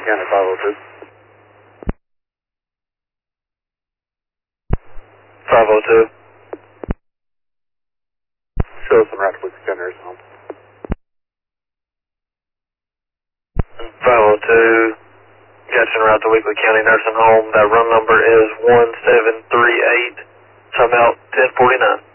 County 502. 502. Show some route to Weekly County Nursing Home. 502. Gotcha, route to Weekly County Nursing Home. That run number is 1738. Time out 1049.